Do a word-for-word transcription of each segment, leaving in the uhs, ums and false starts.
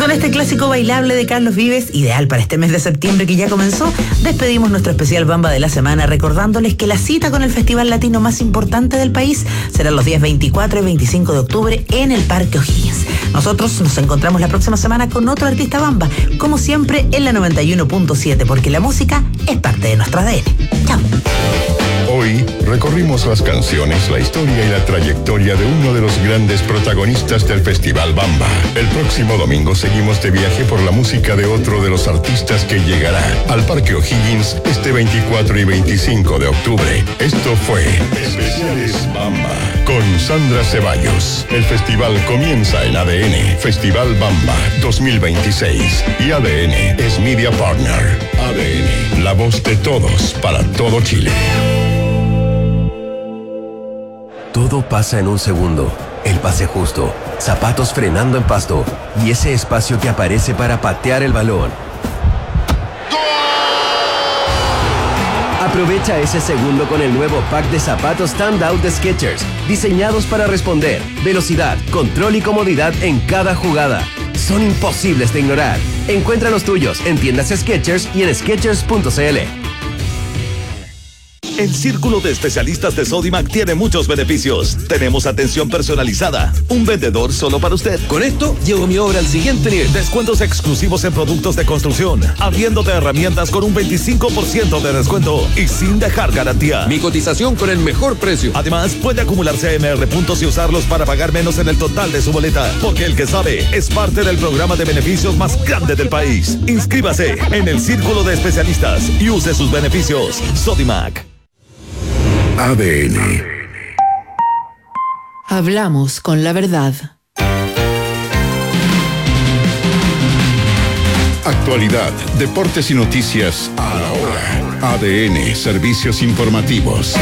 Con este clásico bailable de Carlos Vives, ideal para este mes de septiembre que ya comenzó, despedimos nuestro especial Bamba de la semana recordándoles que la cita con el festival latino más importante del país será los días veinticuatro y veinticinco de octubre en el Parque O'Higgins. Nosotros nos encontramos la próxima semana con otro artista Bamba, como siempre en la noventa y uno punto siete, porque la música es parte de nuestro A D N. Chao. Hoy recorrimos las canciones, la historia y la trayectoria de uno de los grandes protagonistas del Festival Bamba. El próximo domingo seguimos de viaje por la música de otro de los artistas que llegará al Parque O'Higgins este veinticuatro y veinticinco de octubre. Esto fue Especiales Bamba con Sandra Ceballos. El festival comienza en A D N, Festival Bamba dos mil veintiséis, y A D N es Media Partner. A D N, la voz de todos para todo Chile. Todo pasa en un segundo. El pase justo, zapatos frenando en pasto y ese espacio que aparece para patear el balón. Aprovecha ese segundo con el nuevo pack de zapatos Standout de Skechers, diseñados para responder, velocidad, control y comodidad en cada jugada. Son imposibles de ignorar. Encuentra los tuyos en tiendas Skechers y en skechers punto c l. El Círculo de Especialistas de Sodimac tiene muchos beneficios. Tenemos atención personalizada, un vendedor solo para usted. Con esto, llevo mi obra al siguiente nivel. Descuentos exclusivos en productos de construcción, habiéndote herramientas con un veinticinco por ciento de descuento y sin dejar garantía. Mi cotización con el mejor precio. Además, puede acumular C M R puntos y usarlos para pagar menos en el total de su boleta. Porque el que sabe es parte del programa de beneficios más grande del país. Inscríbase en el Círculo de Especialistas y use sus beneficios. Sodimac. A D N. Hablamos con la verdad. Actualidad, deportes y noticias a la hora. A D N, servicios informativos.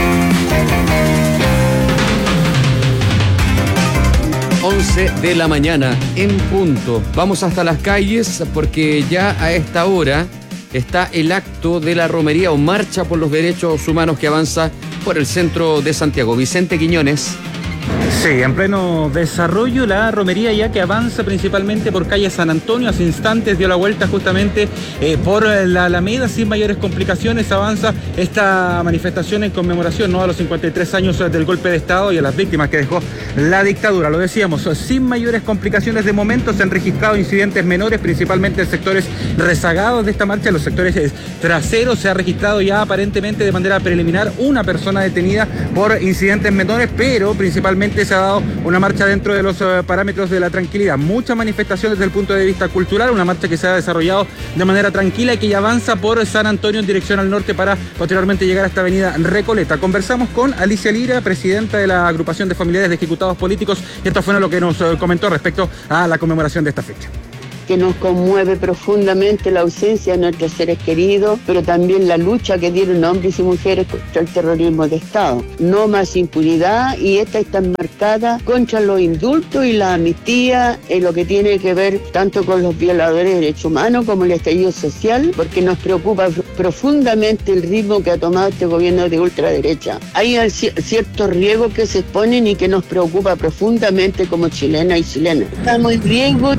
once de la mañana en punto. Vamos hasta las calles porque ya a esta hora está el acto de la romería o marcha por los derechos humanos que avanza por el centro de Santiago. Vicente Quiñones. Sí, en pleno desarrollo la romería ya que avanza principalmente por calle San Antonio. Hace instantes dio la vuelta justamente eh, por la Alameda sin mayores complicaciones. Avanza esta manifestación en conmemoración, ¿no?, a los cincuenta y tres años del golpe de Estado y a las víctimas que dejó la dictadura. Lo decíamos, sin mayores complicaciones de momento. Se han registrado incidentes menores, principalmente en sectores rezagados de esta marcha, en los sectores traseros. Se ha registrado ya aparentemente de manera preliminar una persona detenida por incidentes menores, pero principalmente se ha dado una marcha dentro de los uh, parámetros de la tranquilidad. Mucha manifestación desde el punto de vista cultural, una marcha que se ha desarrollado de manera tranquila y que ya avanza por San Antonio en dirección al norte para posteriormente llegar a esta avenida Recoleta. Conversamos con Alicia Lira, presidenta de la agrupación de familiares de ejecutados políticos, y esto fue lo que nos uh, comentó respecto a la conmemoración de esta fecha. Que nos conmueve profundamente la ausencia de nuestros seres queridos, pero también la lucha que dieron hombres y mujeres contra el terrorismo de Estado. No más impunidad, y esta está marcada contra los indultos y la amnistía en lo que tiene que ver tanto con los violadores de derechos humanos como el estallido social, porque nos preocupa profundamente el ritmo que ha tomado este gobierno de ultraderecha. Hay ciertos riesgos que se exponen y que nos preocupa profundamente como chilenas y chilenos. Estamos en riesgo.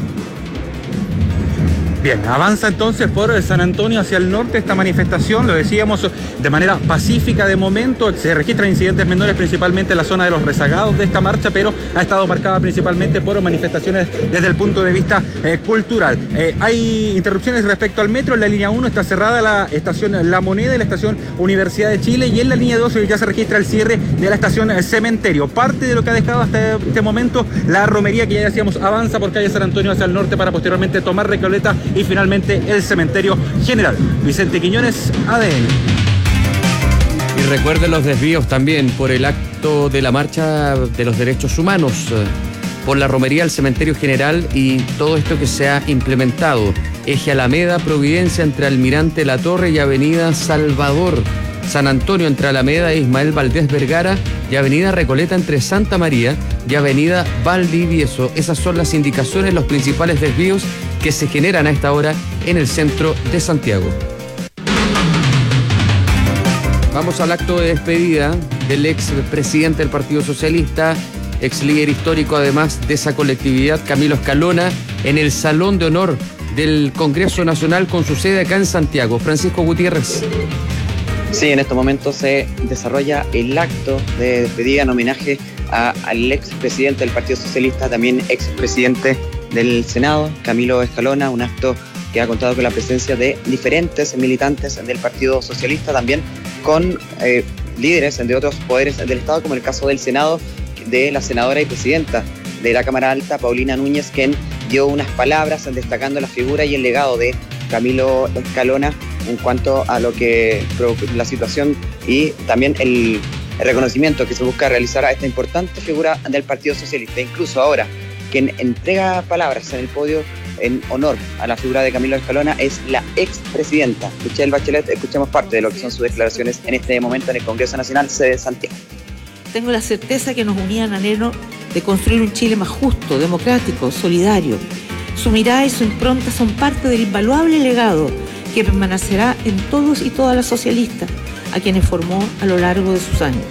Bien, avanza entonces por San Antonio hacia el norte esta manifestación, lo decíamos, de manera pacífica de momento. Se registran incidentes menores principalmente en la zona de los rezagados de esta marcha, pero ha estado marcada principalmente por manifestaciones desde el punto de vista eh, cultural. Eh, hay interrupciones respecto al metro. En la línea uno está cerrada la estación La Moneda y la estación Universidad de Chile, y en la línea dos ya se registra el cierre de la estación Cementerio. Parte de lo que ha dejado hasta este momento la romería, que ya decíamos avanza por calle San Antonio hacia el norte para posteriormente tomar Recoleta y finalmente el Cementerio General. Vicente Quiñones, A D N. Y recuerden los desvíos también por el acto de la marcha de los derechos humanos, por la romería al Cementerio General y todo esto que se ha implementado. Eje Alameda, Providencia entre Almirante La Torre y Avenida Salvador. San Antonio entre Alameda e Ismael Valdés Vergara, y Avenida Recoleta entre Santa María y Avenida Valdivieso. Esas son las indicaciones, los principales desvíos que se generan a esta hora en el centro de Santiago. Vamos al acto de despedida del ex presidente del Partido Socialista, ex líder histórico además de esa colectividad, Camilo Escalona, en el Salón de Honor del Congreso Nacional con su sede acá en Santiago. Francisco Gutiérrez. Sí, en estos momentos se desarrolla el acto de despedida en homenaje a, al expresidente del Partido Socialista, también expresidente del Senado, Camilo Escalona, un acto que ha contado con la presencia de diferentes militantes del Partido Socialista, también con eh, líderes de otros poderes del Estado, como el caso del Senado, de la senadora y presidenta de la Cámara Alta, Paulina Núñez, quien dio unas palabras destacando la figura y el legado de Camilo Escalona en cuanto a lo que la situación y también el, el reconocimiento que se busca realizar a esta importante figura del Partido Socialista. Incluso ahora, quien entrega palabras en el podio en honor a la figura de Camilo Escalona es la expresidenta Michelle Bachelet. Escuchemos parte de lo que son sus declaraciones en este momento en el Congreso Nacional, sede de Santiago. Tengo la certeza que nos unía en anhelo de construir un Chile más justo, democrático, solidario. Su mirada y su impronta son parte del invaluable legado que permanecerá en todos y todas las socialistas, a quienes formó a lo largo de sus años.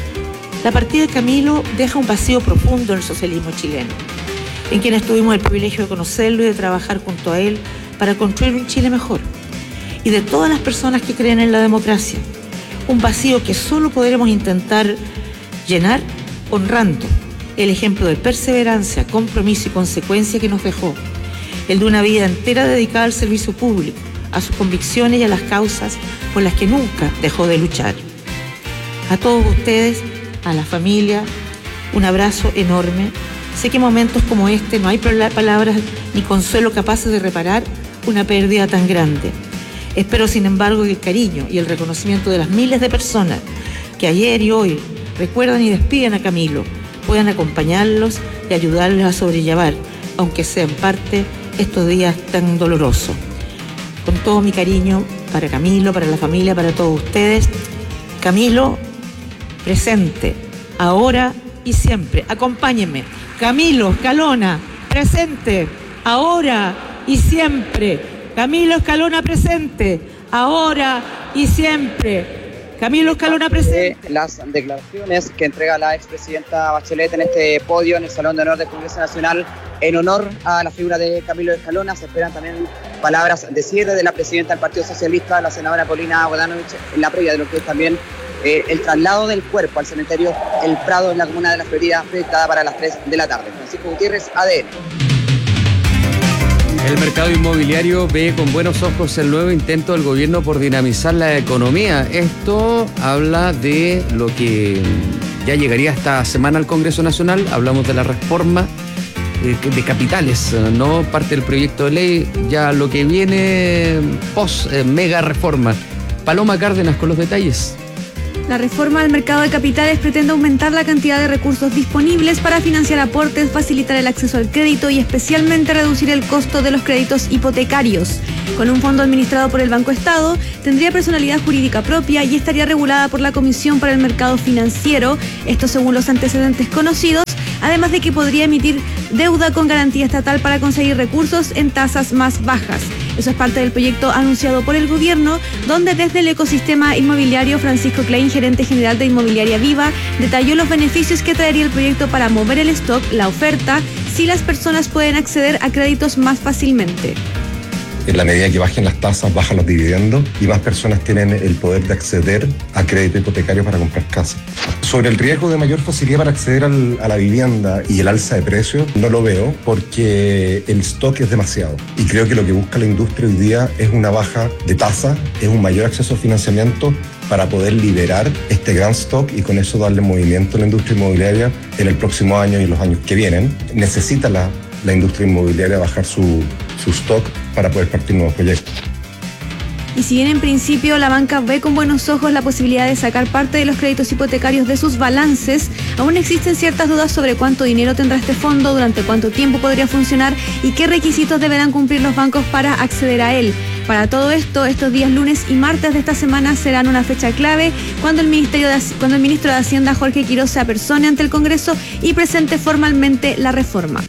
La partida de Camilo deja un vacío profundo en el socialismo chileno, en quienes tuvimos el privilegio de conocerlo y de trabajar junto a él para construir un Chile mejor, y de todas las personas que creen en la democracia. Un vacío que solo podremos intentar llenar honrando el ejemplo de perseverancia, compromiso y consecuencia que nos dejó, el de una vida entera dedicada al servicio público, a sus convicciones y a las causas por las que nunca dejó de luchar. A todos ustedes, a la familia, un abrazo enorme. Sé que en momentos como este no hay palabras ni consuelo capaces de reparar una pérdida tan grande. Espero, sin embargo, que el cariño y el reconocimiento de las miles de personas que ayer y hoy recuerdan y despiden a Camilo puedan acompañarlos y ayudarles a sobrellevar, aunque sea en parte, estos días tan dolorosos. Con todo mi cariño para Camilo, para la familia, para todos ustedes. Camilo, presente, ahora y siempre. Acompáñenme. Camilo Escalona, presente, ahora y siempre. Camilo Escalona, presente, ahora y siempre. Camilo Escalona, presente. Las declaraciones que entrega la expresidenta Bachelet en este podio en el Salón de Honor del Congreso Nacional en honor a la figura de Camilo Escalona. Se esperan también palabras de cierre de la presidenta del Partido Socialista, la senadora Paulina Bodanovich, en la previa de lo que es también eh, el traslado del cuerpo al cementerio El Prado en la comuna de La Florida, proyectada para las tres de la tarde. Francisco Gutiérrez, A D N. El mercado inmobiliario ve con buenos ojos el nuevo intento del gobierno por dinamizar la economía. Esto habla de lo que ya llegaría esta semana al Congreso Nacional. Hablamos de la reforma de capitales, no parte del proyecto de ley, ya lo que viene post eh, mega reforma. Paloma Cárdenas con los detalles. La reforma del mercado de capitales pretende aumentar la cantidad de recursos disponibles para financiar aportes, facilitar el acceso al crédito y especialmente reducir el costo de los créditos hipotecarios. Con un fondo administrado por el Banco Estado, tendría personalidad jurídica propia y estaría regulada por la Comisión para el Mercado Financiero, esto según los antecedentes conocidos, además de que podría emitir deuda con garantía estatal para conseguir recursos en tasas más bajas. Eso es parte del proyecto anunciado por el gobierno, donde desde el ecosistema inmobiliario, Francisco Klein, gerente general de Inmobiliaria Viva, detalló los beneficios que traería el proyecto para mover el stock, la oferta, si las personas pueden acceder a créditos más fácilmente. En la medida que bajen las tasas, bajan los dividendos y más personas tienen el poder de acceder a crédito hipotecario para comprar casa. Sobre el riesgo de mayor facilidad para acceder al, a la vivienda y el alza de precios, no lo veo porque el stock es demasiado. Y creo que lo que busca la industria hoy día es una baja de tasa, es un mayor acceso a financiamiento para poder liberar este gran stock y con eso darle movimiento a la industria inmobiliaria en el próximo año y en los años que vienen. Necesita la, la industria inmobiliaria bajar su, su stock para poder partir nuevos proyectos. Y si bien en principio la banca ve con buenos ojos la posibilidad de sacar parte de los créditos hipotecarios de sus balances, aún existen ciertas dudas sobre cuánto dinero tendrá este fondo, durante cuánto tiempo podría funcionar y qué requisitos deberán cumplir los bancos para acceder a él. Para todo esto, estos días lunes y martes de esta semana serán una fecha clave cuando el, Ministerio de, cuando el ministro de Hacienda, Jorge Quiroz, se apersone ante el Congreso y presente formalmente la reforma.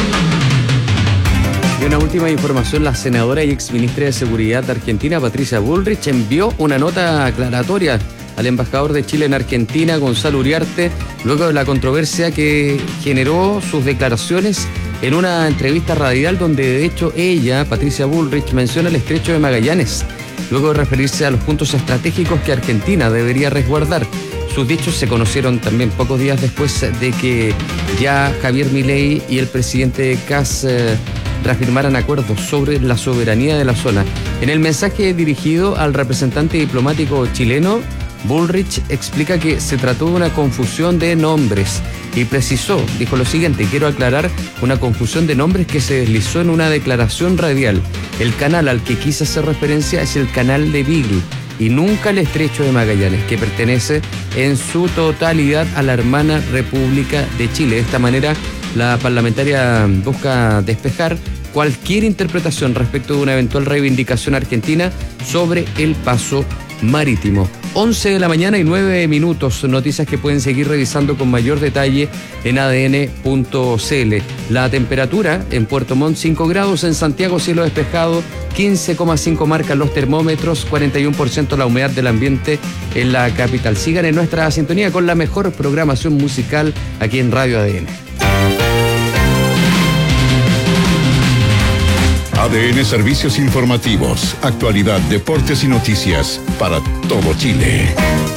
Y una última información, la senadora y exministra de Seguridad de Argentina, Patricia Bullrich, envió una nota aclaratoria al embajador de Chile en Argentina, Gonzalo Uriarte, luego de la controversia que generó sus declaraciones en una entrevista radial donde de hecho ella, Patricia Bullrich, menciona el estrecho de Magallanes, luego de referirse a los puntos estratégicos que Argentina debería resguardar. Sus dichos se conocieron también pocos días después de que ya Javier Milei y el presidente Kass eh, reafirmaran acuerdos sobre la soberanía de la zona. En el mensaje dirigido al representante diplomático chileno, Bullrich explica que se trató de una confusión de nombres y precisó, dijo lo siguiente: quiero aclarar una confusión de nombres que se deslizó en una declaración radial. El canal al que quise hacer referencia es el canal de Beagle y nunca el estrecho de Magallanes, que pertenece en su totalidad a la hermana República de Chile. De esta manera, la parlamentaria busca despejar cualquier interpretación respecto de una eventual reivindicación argentina sobre el paso marítimo. once de la mañana y nueve minutos, noticias que pueden seguir revisando con mayor detalle en A D N punto C L. La temperatura en Puerto Montt cinco grados, en Santiago cielo despejado, quince coma cinco marcan los termómetros, cuarenta y uno por ciento la humedad del ambiente en la capital. Sigan en nuestra sintonía con la mejor programación musical aquí en Radio A D N. A D N Servicios Informativos, actualidad, deportes y noticias para todo Chile.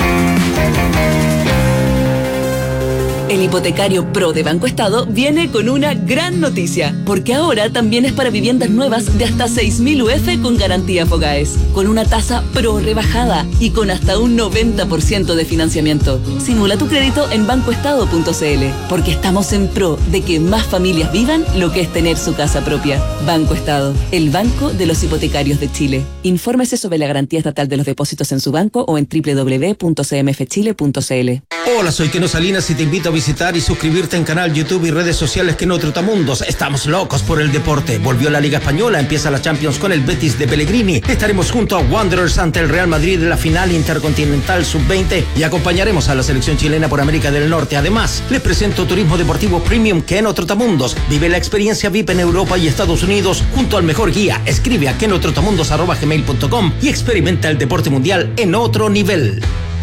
El hipotecario Pro de Banco Estado viene con una gran noticia, porque ahora también es para viviendas nuevas de hasta seis mil U F con garantía Fogaes, con una tasa Pro rebajada y con hasta un noventa por ciento de financiamiento. Simula tu crédito en banco estado punto c l, porque estamos en pro de que más familias vivan lo que es tener su casa propia. Banco Estado, el banco de los hipotecarios de Chile. Infórmese sobre la garantía estatal de los depósitos en su banco o en doble u doble u doble u punto c m f chile punto c l. Hola, soy Keno Salinas y te invito a visitar y suscribirte en canal YouTube y redes sociales Keno Trotamundos. Estamos locos por el deporte. Volvió la Liga Española, empieza la Champions con el Betis de Pellegrini. Estaremos junto a Wanderers ante el Real Madrid en la final intercontinental sub veinte y acompañaremos a la selección chilena por América del Norte. Además, les presento Turismo Deportivo Premium Keno Trotamundos. Vive la experiencia V I P en Europa y Estados Unidos junto al mejor guía. Escribe a kenotrotamundos arroba gmail punto com y experimenta el deporte mundial en otro nivel.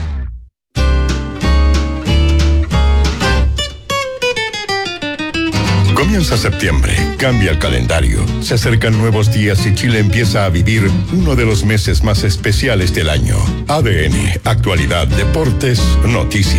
Comienza septiembre, cambia el calendario, se acercan nuevos días y Chile empieza a vivir uno de los meses más especiales del año. A D N, actualidad, deportes, noticias.